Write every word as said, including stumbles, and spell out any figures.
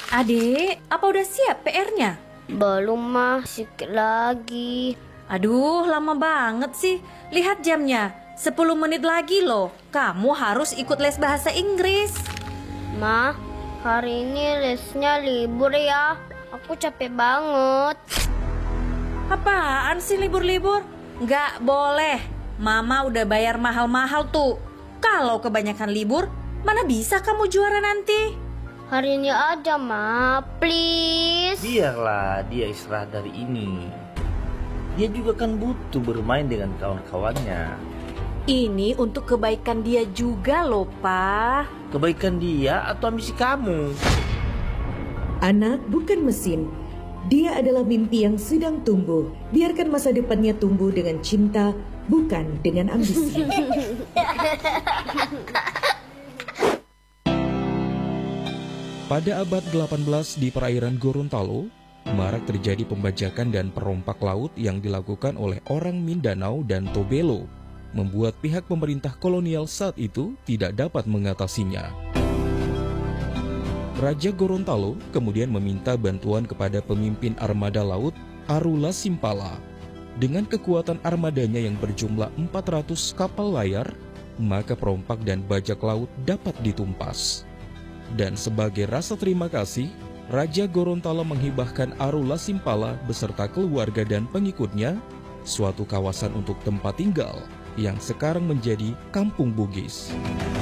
Adek, apa udah siap P R-nya? Belum mah, sikit lagi. Aduh, lama banget sih. Lihat jamnya, sepuluh menit lagi loh. Kamu harus ikut les bahasa Inggris. Ma, hari ini lesnya libur ya. Aku capek banget. Apaan sih libur-libur? Nggak boleh. Mama udah bayar mahal-mahal tuh. Kalau kebanyakan libur, mana bisa kamu juara nanti? Hari ini aja, Ma, please. Biarlah dia istirahat dari ini. Dia juga kan butuh bermain dengan kawan-kawannya. Ini untuk kebaikan dia juga loh, Pak. Kebaikan dia atau ambisi kamu? Anak bukan mesin. Dia adalah mimpi yang sedang tumbuh. Biarkan masa depannya tumbuh dengan cinta, bukan dengan ambisi. Pada abad delapan belas di perairan Gorontalo, marak terjadi pembajakan dan perompak laut yang dilakukan oleh orang Mindanao dan Tobelo, membuat pihak pemerintah kolonial saat itu tidak dapat mengatasinya. Raja Gorontalo kemudian meminta bantuan kepada pemimpin armada laut Arula Simpala. Dengan kekuatan armadanya yang berjumlah empat ratus kapal layar, maka perompak dan bajak laut dapat ditumpas. Dan sebagai rasa terima kasih, Raja Gorontalo menghibahkan Arula Simpala beserta keluarga dan pengikutnya suatu kawasan untuk tempat tinggal yang sekarang menjadi Kampung Bugis.